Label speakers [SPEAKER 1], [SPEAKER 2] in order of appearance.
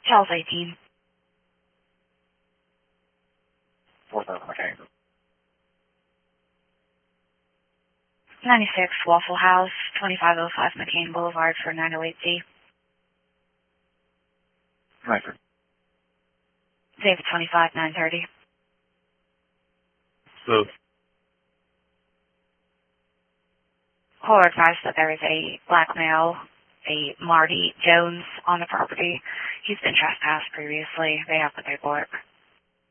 [SPEAKER 1] Charles 18.
[SPEAKER 2] 4,000, okay.
[SPEAKER 1] 96 Waffle House, 2505 McCain Boulevard for 908D.
[SPEAKER 2] Right, sir.
[SPEAKER 1] David 25, 930.
[SPEAKER 2] So,
[SPEAKER 1] Caller advised that there is a black male, a Marty Jones, on the property. He's been trespassed previously. They have the paperwork.